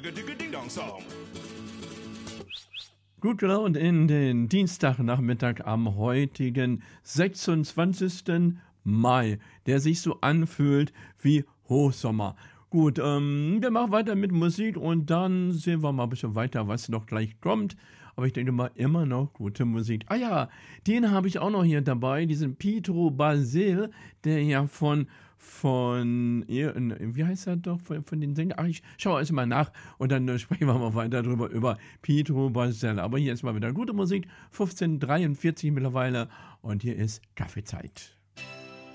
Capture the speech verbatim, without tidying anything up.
Ding-Dong-Song. Gut gelaunt in den Dienstagnachmittag am heutigen sechsundzwanzigsten Mai, der sich so anfühlt wie Hochsommer. Gut, ähm, wir machen weiter mit Musik und dann sehen wir mal ein bisschen weiter, was noch gleich kommt. Aber ich denke mal, immer noch gute Musik. Ah ja, den habe ich auch noch hier dabei, diesen Pietro Basil, der ja von, von, wie heißt er doch, von, von den Sängern? Ach, ich schaue erst mal nach und dann äh, sprechen wir mal weiter drüber, über Pietro Basil. Aber hier ist mal wieder gute Musik, fünfzehn Uhr dreiundvierzig mittlerweile und hier ist Kaffeezeit.